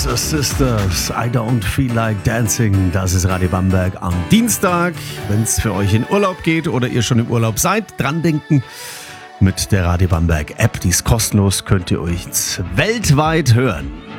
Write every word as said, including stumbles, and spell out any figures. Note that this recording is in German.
Brothers or Sisters, I don't feel like dancing. Das ist Radio Bamberg am Dienstag. Wenn es für euch in Urlaub geht oder ihr schon im Urlaub seid, dran denken. Mit der Radio Bamberg App, die ist kostenlos, könnt ihr euch weltweit hören.